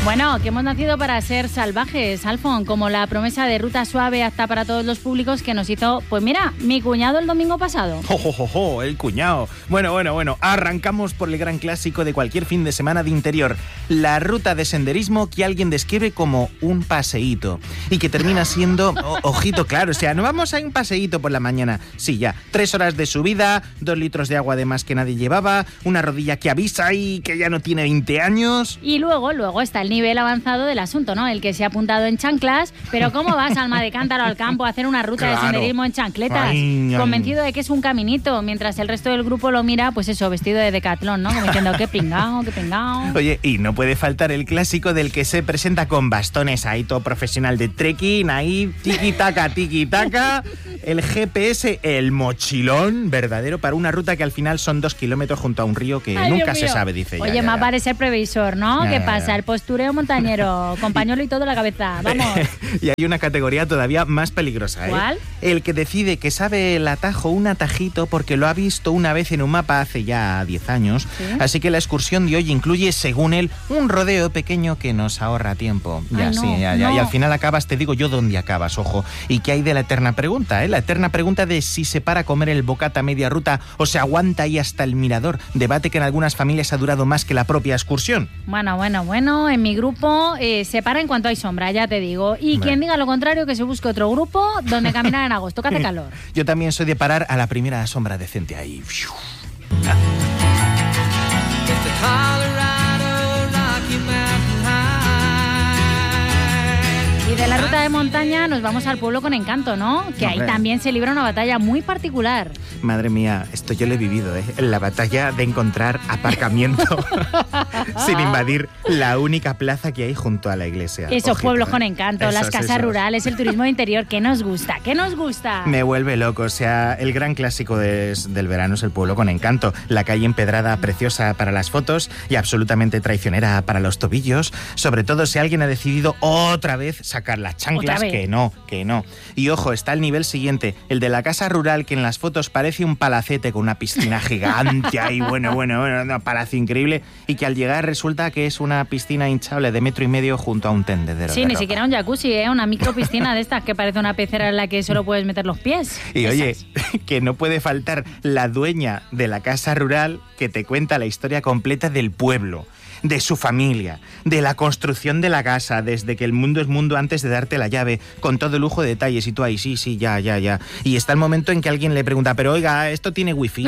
Bueno, que hemos nacido para ser salvajes, Alfon, como la promesa de ruta suave apta para todos los públicos que nos hizo, pues mira, mi cuñado el domingo pasado. ¡Jo, el cuñado! Bueno, arrancamos por el gran clásico de cualquier fin de semana de interior, la ruta de senderismo que alguien describe como un paseíto y que termina siendo, ojito claro, o sea, no vamos a un paseíto por la mañana, sí, ya, 3 horas de subida, 2 litros de agua de más que nadie llevaba, una rodilla que avisa y que ya no tiene 20 años... Y luego está el nivel avanzado del asunto, ¿no? El que se ha apuntado en chanclas, pero ¿cómo vas, alma de cántaro, al campo a hacer una ruta de senderismo en chancletas? Ay. Convencido de que es un caminito, mientras el resto del grupo lo mira, pues eso, vestido de Decathlon, ¿no? Como diciendo, qué pingao. Oye, y no puede faltar el clásico del que se presenta con bastones ahí, todo profesional de trekking, ahí, tiki-taka, el GPS, el mochilón verdadero para una ruta que al final son 2 kilómetros junto a un río que nunca se sabe, dice. Oye, más vale ser previsor, ¿no? ¿Qué pasa? El postureo montañero, con pañuelo y todo en la cabeza, vamos. Y hay una categoría todavía más peligrosa, ¿eh? ¿Cuál? El que decide que sabe el atajo, un atajito, porque lo ha visto una vez en un mapa hace ya 10 años. ¿Sí? Así que la excursión de hoy incluye, según él, un rodeo pequeño que nos ahorra tiempo. Y al final acabas, te digo yo dónde acabas, ojo. ¿Y qué hay de la eterna pregunta, eh? La eterna pregunta de si se para a comer el bocata a media ruta o se aguanta ahí hasta el mirador. Debate que en algunas familias ha durado más que la propia excursión. Bueno, en mi grupo se para en cuanto hay sombra, ya te digo. Y quien diga lo contrario, que se busque otro grupo donde caminar en agosto, que hace calor. Yo también soy de parar a la primera sombra decente ahí. Y de la ruta de montaña nos vamos al pueblo con encanto, ¿no? Que ahí también se libra una batalla muy particular. Madre mía, esto yo lo he vivido, ¿eh? La batalla de encontrar aparcamiento sin invadir la única plaza que hay junto a la iglesia. Esos pueblos con encanto, las casas rurales, el turismo de interior, ¿qué nos gusta? Me vuelve loco, o sea, el gran clásico del verano es el pueblo con encanto. La calle empedrada preciosa para las fotos y absolutamente traicionera para los tobillos. Sobre todo si alguien ha decidido otra vez sacar las chanclas, que no. Y ojo, está el nivel siguiente, el de la casa rural que en las fotos parece un palacete con una piscina gigante ahí, bueno, un palacio increíble, y que al llegar resulta que es una piscina hinchable de 1,5 metros junto a un tendedero. Sí, ni siquiera un jacuzzi, una micropiscina de estas que parece una pecera en la que solo puedes meter los pies. Y oye, que no puede faltar la dueña de la casa rural que te cuenta la historia completa del pueblo, de su familia, de la construcción de la casa, desde que el mundo es mundo antes de darte la llave, con todo lujo de detalles, y tú ahí, sí, ya. Y está el momento en que alguien le pregunta, pero oiga, ¿esto tiene wifi?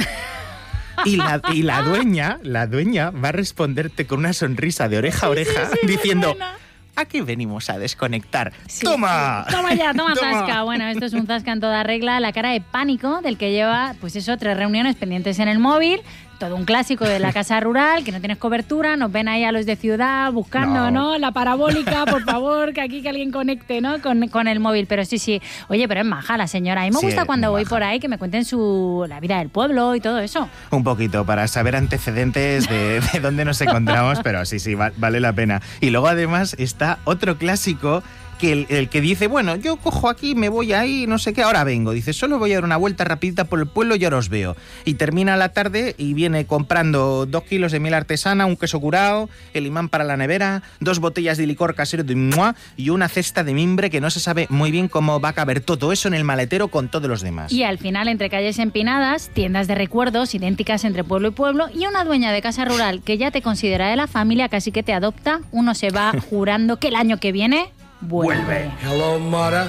Y la dueña va a responderte con una sonrisa de oreja a oreja, diciendo... Aquí venimos a desconectar. Sí, ¡toma! Sí. Toma zasca. Bueno, esto es un zasca en toda regla. La cara de pánico del que lleva, pues eso, 3 reuniones pendientes en el móvil. Todo un clásico de la casa rural, que no tienes cobertura, nos ven ahí a los de ciudad buscando, ¿no? La parabólica, por favor, que aquí que alguien conecte, ¿no? Con el móvil. Pero sí. Oye, pero es maja la señora. A mí me gusta cuando voy por ahí que me cuenten la vida del pueblo y todo eso. Un poquito, para saber antecedentes de dónde nos encontramos, pero sí, vale la pena. Y luego además está otro clásico, que el que dice, bueno, yo cojo aquí, me voy ahí, no sé qué, ahora vengo. Dice, solo voy a dar una vuelta rapidita por el pueblo y ahora os veo. Y termina la tarde y viene comprando 2 kilos de miel artesana, un queso curado, el imán para la nevera, 2 botellas de licor casero de Mois y una cesta de mimbre que no se sabe muy bien cómo va a caber todo eso en el maletero con todos los demás. Y al final, entre calles empinadas, tiendas de recuerdos idénticas entre pueblo y pueblo y una dueña de casa rural que ya te considera de la familia, casi que te adopta. Uno se va jurando que el año que viene... vuelve. Hello, mother.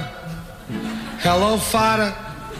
Hello, father.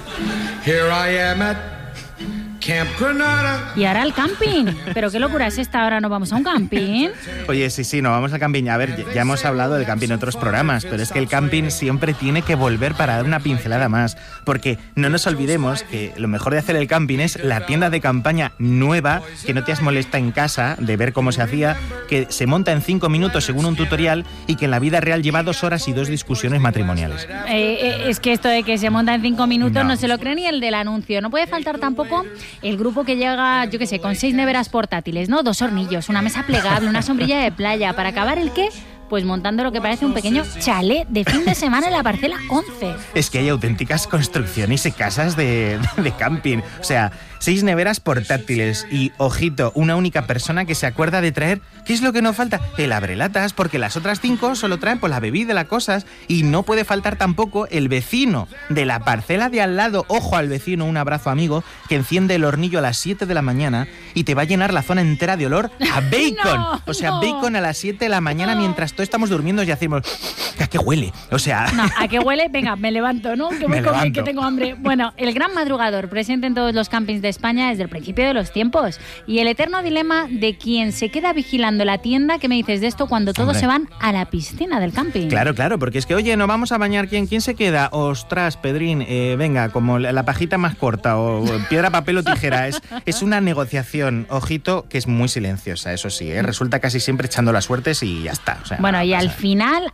Here I am at Camp Granada. Y ahora al camping. ¿Pero qué locura es esta? ¿Ahora no vamos a un camping? Oye, sí, no vamos al camping. A ver, ya hemos hablado del camping en otros programas, pero es que el camping siempre tiene que volver para dar una pincelada más. Porque no nos olvidemos que lo mejor de hacer el camping es la tienda de campaña nueva, que no te has molesta en casa de ver cómo se hacía, que se monta en 5 minutos según un tutorial y que en la vida real lleva 2 horas y 2 discusiones matrimoniales. Es que esto de que se monta en 5 minutos no se lo cree ni el del anuncio. No puede faltar tampoco el grupo que llega, yo qué sé, con 6 neveras portátiles, ¿no? 2 hornillos, una mesa plegable, una sombrilla de playa. ¿Para acabar el qué? Pues montando lo que parece un pequeño chalet de fin de semana en la parcela 11. Es que hay auténticas construcciones y casas de camping. O sea, 6 neveras portátiles y, ojito, una única persona que se acuerda de traer, ¿qué es lo que nos falta? El abrelatas, porque las otras 5 solo traen pues la bebida, las cosas, y no puede faltar tampoco el vecino de la parcela de al lado, ojo al vecino, un abrazo amigo, que enciende el hornillo a las 7 de la mañana y te va a llenar la zona entera de olor a bacon. Bacon a las 7 de la mañana mientras todos estamos durmiendo y hacemos, ¿a qué huele? ¿A qué huele? Venga, me levanto, ¿no? Que voy a comer, que tengo hambre. Bueno, el gran madrugador presente en todos los campings de España desde el principio de los tiempos. Y el eterno dilema de quien se queda vigilando la tienda. ¿Qué me dices de esto cuando todos se van a la piscina del camping? Claro, porque es que, oye, nos vamos a bañar. ¿Quién se queda? Ostras, Pedrín, venga, como la pajita más corta o piedra, papel o tijera. Es una negociación, ojito, que es muy silenciosa, eso sí, ¿eh? Resulta casi siempre echando las suertes y ya está. Bueno, y al final...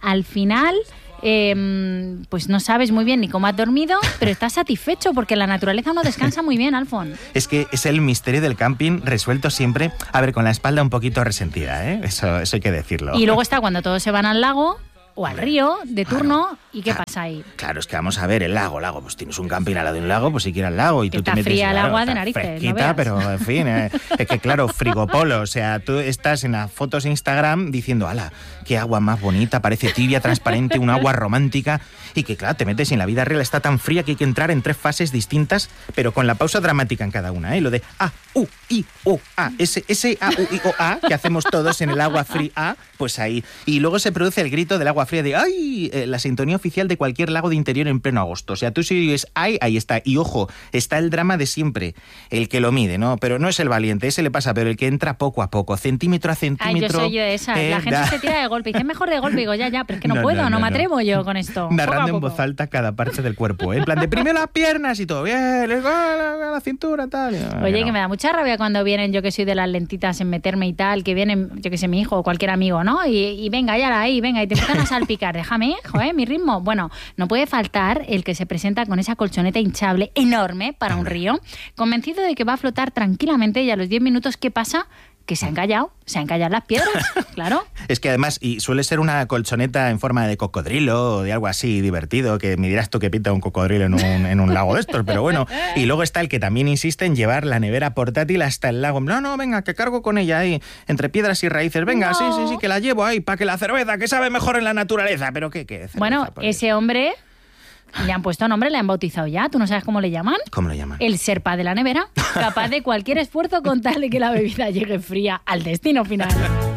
pues no sabes muy bien ni cómo has dormido, pero estás satisfecho porque la naturaleza no descansa muy bien, Alfon. Es que es el misterio del camping resuelto siempre, a ver, con la espalda un poquito resentida, ¿eh? Eso hay que decirlo. Y luego está cuando todos se van al lago o al río de turno, ¿y qué pasa ahí? Claro, es que vamos a ver, el lago, pues tienes un camping al lado de un lago, pues si quieres al lago y tú te metes... Está fría el agua claro, de narices, fresquita, no pero en fin, es que claro, frigopolo, o sea, tú estás en las fotos de Instagram diciendo, ala, qué agua más bonita, parece tibia, transparente, un agua romántica, y que claro, te metes y en la vida real está tan fría que hay que entrar en 3 fases distintas, pero con la pausa dramática en cada una, ¿eh? Lo de A, U, I, O, A, ese A, U, I, O, A, que hacemos todos en el agua fría, pues ahí. Y luego se produce el grito del agua fría de ¡ay! La sintonía oficial de cualquier lago de interior en pleno agosto. O sea, tú si dices ¡ay! Ahí está. Y ojo, está el drama de siempre, el que lo mide, ¿no? Pero no es el valiente, ese le pasa, pero el que entra poco a poco, centímetro a centímetro. Ay, yo soy yo de esa. La gente se tira de golpe y dice mejor de golpe. Digo, ya, pero es que no puedo, no me atrevo yo con esto. Narrando en voz alta cada parte del cuerpo, ¿eh? En plan de primero las piernas y todo bien, la cintura, tal. Oye, que me da mucha rabia cuando vienen, yo que soy de las lentitas en meterme y tal, que vienen, yo que sé, mi hijo o cualquier amigo, ¿no? Y venga, ya ahí, venga, y te empiezan a salpicar. Déjame, mi ritmo. Bueno, no puede faltar el que se presenta con esa colchoneta hinchable enorme para un río, convencido de que va a flotar tranquilamente, y a los 10 minutos, ¿qué pasa? Que se han callado las piedras, claro. Es que además, y suele ser una colchoneta en forma de cocodrilo o de algo así divertido, que me dirás tú que pinta un cocodrilo en un lago de estos, pero bueno. Y luego está el que también insiste en llevar la nevera portátil hasta el lago. No, venga, que cargo con ella ahí, entre piedras y raíces. Venga, no. sí, que la llevo ahí, para que la cerveza, que sabe mejor en la naturaleza. Pero ¿qué cerveza? Bueno, ese hombre... Le han puesto nombre, le han bautizado ya. ¿Tú no sabes cómo le llaman? ¿Cómo le llaman? El Sherpa de la nevera, capaz de cualquier esfuerzo con tal de que la bebida llegue fría al destino final.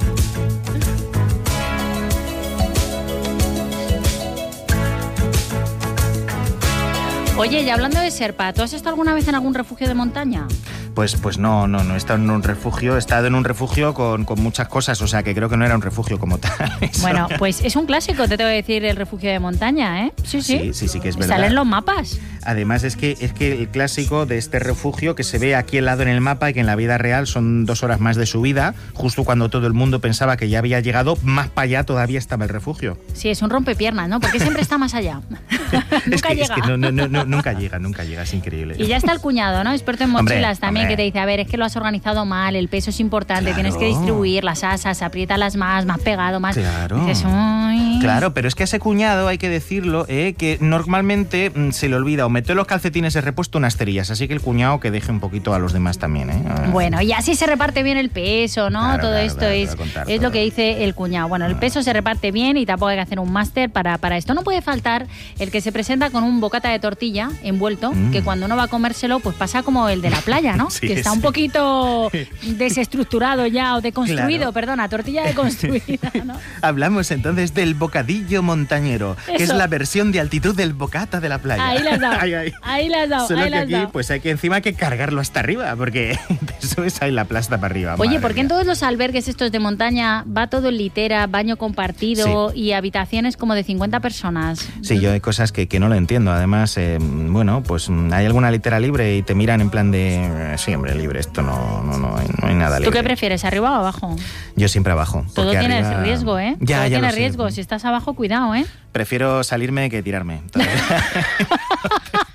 Oye, y hablando de Sherpa, ¿tú has estado alguna vez en algún refugio de montaña? Pues no he estado en un refugio, he estado en un refugio con muchas cosas, o sea que creo que no era un refugio como tal. Eso. Bueno, pues es un clásico, te tengo que decir, el refugio de montaña, ¿eh? Sí, que es verdad. Salen los mapas. Además es que el clásico de este refugio que se ve aquí al lado en el mapa y que en la vida real son 2 horas más de subida, justo cuando todo el mundo pensaba que ya había llegado, más para allá todavía estaba el refugio. Sí, es un rompepiernas, ¿no? Porque siempre está más allá. Nunca llega. Es que nunca llega, es increíble. Y ya está el cuñado, ¿no? Experto en mochilas también, que te dice, a ver, es que lo has organizado mal, el peso es importante, claro. Tienes que distribuir las asas, apriétalas más pegado, más... Claro. Dices, claro, pero es que a ese cuñado, hay que decirlo, que normalmente se le olvida o meter los calcetines de repuesto unas cerillas, así que el cuñado que deje un poquito a los demás también, ¿eh? Bueno, y así se reparte bien el peso, ¿no? Todo esto es lo que dice el cuñado. Bueno, el peso se reparte bien y tampoco hay que hacer un máster para esto. No puede faltar el que se presenta con un bocata de tortilla envuelto, que cuando uno va a comérselo, pues pasa como el de la playa, ¿no? Sí, que está un poquito desestructurado ya, o deconstruido, claro. Perdona, tortilla deconstruida, ¿no? Hablamos entonces del bocadillo montañero, que es la versión de altitud del bocata de la playa. Ahí la has dado. Ahí la has dado. Solo que aquí, pues hay que encima que cargarlo hasta arriba, porque eso es ahí la plasta para arriba. Oye, ¿por qué en todos los albergues estos de montaña va todo en litera, baño compartido y habitaciones como de 50 personas? Sí, yo hay cosas que no lo entiendo. Además, bueno, pues hay alguna litera libre y te miran en plan de... sí, hombre, libre, esto no hay nada libre. ¿Tú qué prefieres, arriba o abajo? Yo siempre abajo. Todo tiene arriba... riesgo, ¿eh? Ya, todo ya tiene riesgo. Si estás abajo, cuidado, ¿eh? Prefiero salirme que tirarme.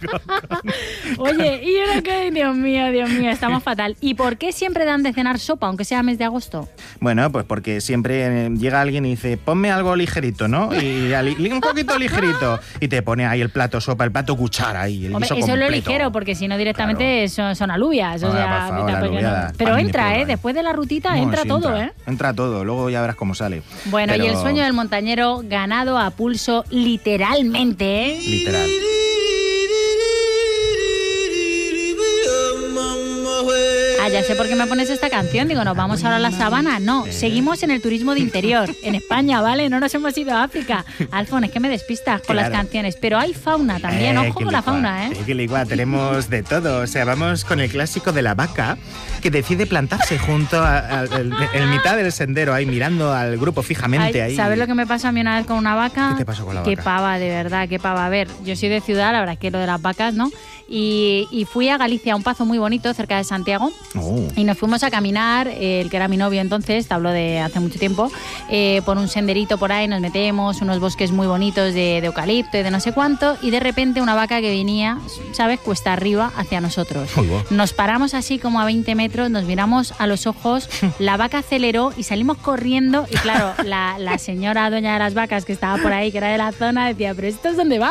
Oye, y ahora que, Dios mío, estamos fatal. ¿Y por qué siempre dan de cenar sopa, aunque sea mes de agosto? Bueno, pues porque siempre llega alguien y dice, ponme algo ligerito, ¿no? Y un poquito ligerito. Y te pone ahí el plato sopa, el plato cuchara y el Hombre, guiso eso completo. es lo ligero, porque si no directamente son alubias. O Por sea, favor, la alubiada. Pero A mí me entra, prueba, después de la rutita No, entra sí, todo, Entra todo, luego ya verás cómo sale. Bueno, Pero... y el sueño del montañero ganado a pulso literalmente, Literal. Ah, ya sé por qué me pones esta canción. Digo, ¿nos vamos ahora a la sabana? No, seguimos en el turismo de interior, en España, ¿vale? No nos hemos ido a África. Alfon, es que me despistas con las canciones. Pero hay fauna también, ojo con la fauna, ¿eh? Sí, que igual, tenemos de todo. O sea, vamos con el clásico de la vaca que decide plantarse junto en mitad del sendero, ahí mirando al grupo fijamente. Ahí. ¿Sabes lo que me pasó a mí una vez con una vaca? ¿Qué te pasó con la Qué vaca? pava, de verdad, qué pava. A ver, yo soy de ciudad, la verdad que lo de las vacas, ¿no? Y fui a Galicia, a un pazo muy bonito cerca de Santiago. Oh. Y nos fuimos a caminar, el que era mi novio entonces, te hablo de hace mucho tiempo, por un senderito por ahí, nos metemos, unos bosques muy bonitos de eucalipto y de no sé cuánto, y de repente una vaca que venía, ¿sabes?, cuesta arriba hacia nosotros. Nos paramos así como a 20 metros, nos miramos a los ojos, la vaca aceleró y salimos corriendo, y claro, la señora dueña de las vacas que estaba por ahí, que era de la zona, decía, ¿pero esto es dónde va?